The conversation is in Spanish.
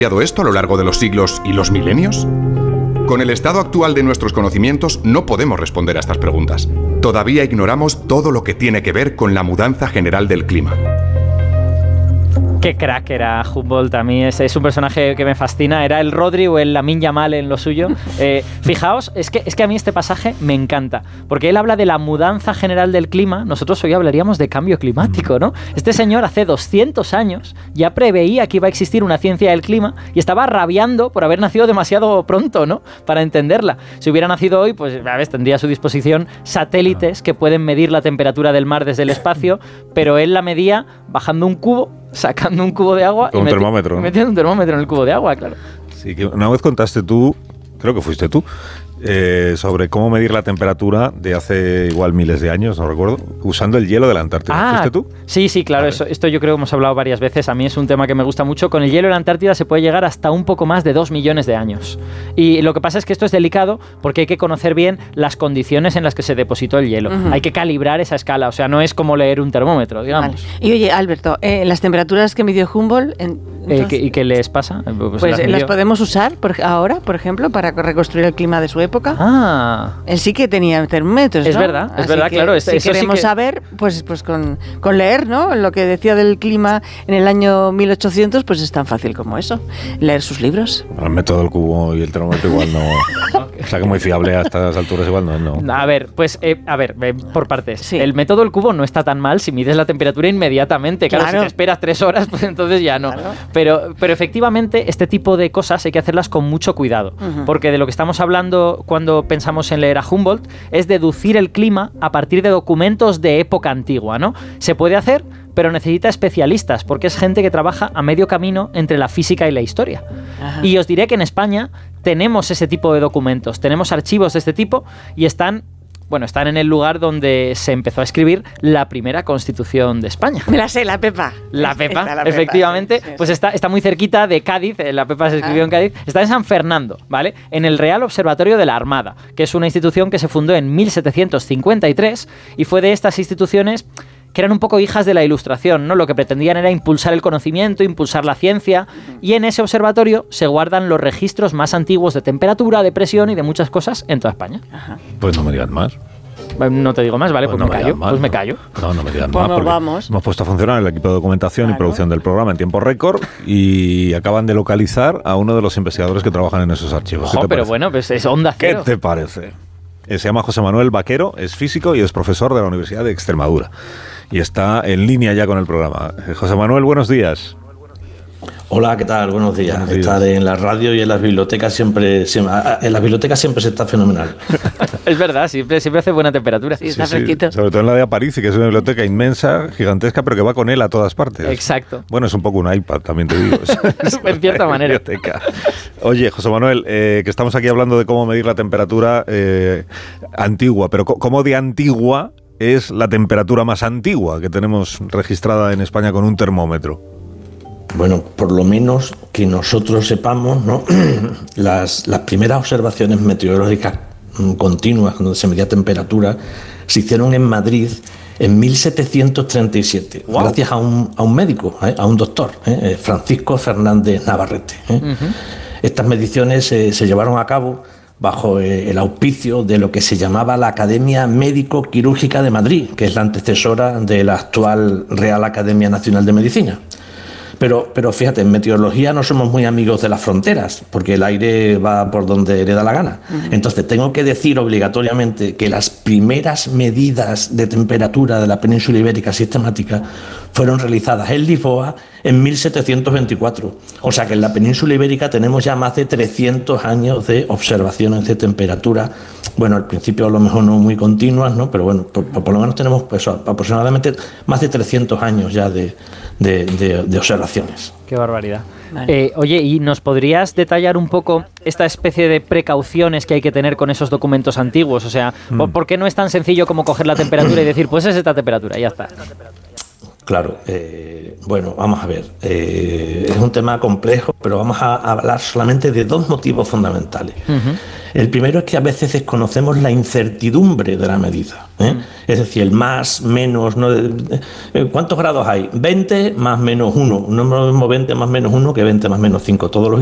cambiado esto a lo largo de los siglos y los milenios? Con el estado actual de nuestros conocimientos no podemos responder a estas preguntas. Todavía ignoramos todo lo que tiene que ver con la mudanza general del clima. Qué crack era Humboldt. A mí es un personaje que me fascina. Era el Rodri o el Lamine Yamal en lo suyo. Fijaos, es que a mí este pasaje me encanta, porque él habla de la mudanza general del clima. Nosotros hoy hablaríamos de cambio climático, ¿no? Este señor hace 200 años ya preveía que iba a existir una ciencia del clima y estaba rabiando por haber nacido demasiado pronto, ¿no? Para entenderla. Si hubiera nacido hoy, pues a ver, tendría a su disposición satélites que pueden medir la temperatura del mar desde el espacio, pero él la medía bajando un cubo, sacando un cubo de agua con un termómetro, ¿no? Metiendo un termómetro en el cubo de agua, claro. Sí, que una vez contaste tú, creo que fuiste tú, sobre cómo medir la temperatura de hace igual miles de años, no recuerdo, usando el hielo de la Antártida. ¿Fuiste tú? Sí, claro, esto yo creo que hemos hablado varias veces. A mí es un tema que me gusta mucho. Con el hielo de la Antártida se puede llegar hasta un poco más de 2 millones de años. Y lo que pasa es que esto es delicado porque hay que conocer bien las condiciones en las que se depositó el hielo. Hay que calibrar esa escala, o sea, no es como leer un termómetro, digamos. Vale. Y oye, Alberto, las temperaturas que midió Humboldt... ¿Y qué les pasa? Pues las podemos usar ahora, por ejemplo, para reconstruir el clima de su época. Él sí que tenía termómetros, ¿no? Es verdad, claro. Si queremos saber, pues con leer, ¿no? Lo que decía del clima en el año 1800, pues es tan fácil como eso. Leer sus libros. El método del cubo y el termómetro igual no... O sea, que muy fiable a estas alturas igual no. A ver, por partes. Sí. El método del cubo no está tan mal si mides la temperatura inmediatamente. Claro, si te esperas 3 horas, pues entonces ya no. Claro. Pero efectivamente, este tipo de cosas hay que hacerlas con mucho cuidado. Porque de lo que estamos hablando cuando pensamos en leer a Humboldt es deducir el clima a partir de documentos de época antigua, ¿no? Se puede hacer, pero necesita especialistas, porque es gente que trabaja a medio camino entre la física y la historia. Ajá. Y os diré que en España tenemos ese tipo de documentos, tenemos archivos de este tipo y están en el lugar donde se empezó a escribir la primera Constitución de España. Me la sé, la Pepa. La Pepa, efectivamente. Sí. Pues está muy cerquita de Cádiz, la Pepa se escribió en Cádiz. Está en San Fernando, ¿vale? En el Real Observatorio de la Armada, que es una institución que se fundó en 1753 y fue de estas instituciones que eran un poco hijas de la Ilustración, ¿no? Lo que pretendían era impulsar el conocimiento, impulsar la ciencia, y en ese observatorio se guardan los registros más antiguos de temperatura, de presión y de muchas cosas en toda España. Ajá. Pues no me digas más. No te digo más, ¿vale? Pues no me callo. Me callo. No me digas más. Porque vamos. Hemos puesto a funcionar el equipo de documentación y producción del programa en tiempo récord y acaban de localizar a uno de los investigadores que trabajan en esos archivos. Pero bueno, pues es Onda Cero. ¿Qué te parece? Se llama José Manuel Vaquero, es físico y es profesor de la Universidad de Extremadura. Y está en línea ya con el programa. José Manuel, buenos días. Hola, ¿qué tal? Buenos días. Estar en la radio y en las bibliotecas siempre se está fenomenal. Es verdad, siempre hace buena temperatura. Sí, está fresquito. Sobre todo en la de Aparici, que es una biblioteca inmensa, gigantesca, pero que va con él a todas partes. Exacto. Bueno, es un poco un iPad, también te digo. En cierta manera. Biblioteca. Oye, José Manuel, que estamos aquí hablando de cómo medir la temperatura antigua, pero ¿cómo de antigua es la temperatura más antigua que tenemos registrada en España con un termómetro? Bueno, por lo menos que nosotros sepamos, ¿no? Las primeras observaciones meteorológicas continuas, donde se medía temperatura, se hicieron en Madrid en 1737, wow. Gracias a un médico, a un doctor, Francisco Fernández Navarrete. Estas mediciones se llevaron a cabo bajo el auspicio de lo que se llamaba la Academia Médico-Quirúrgica de Madrid, que es la antecesora de la actual Real Academia Nacional de Medicina. Pero fíjate, en meteorología no somos muy amigos de las fronteras, porque el aire va por donde le da la gana. Entonces tengo que decir obligatoriamente que las primeras medidas de temperatura de la península ibérica sistemática fueron realizadas en Lisboa en 1724. O sea que en la península ibérica tenemos ya más de 300 años de observaciones de temperatura. Bueno, al principio a lo mejor no muy continuas, ¿no? Pero bueno, por lo menos tenemos pues, aproximadamente más de 300 años ya de observaciones. Qué barbaridad. Vale. Oye, ¿y nos podrías detallar un poco esta especie de precauciones que hay que tener con esos documentos antiguos? O sea, ¿por qué no es tan sencillo como coger la temperatura y decir, pues es esta temperatura, y ya está? Claro, bueno, vamos a ver, es un tema complejo, pero vamos a hablar solamente de dos motivos fundamentales. El primero es que a veces desconocemos la incertidumbre de la medida. Es decir, el más, menos... ¿no? ¿Cuántos grados hay? 20 más menos 1. No es lo mismo 20 más menos 1 que 20 más menos 5. Todos los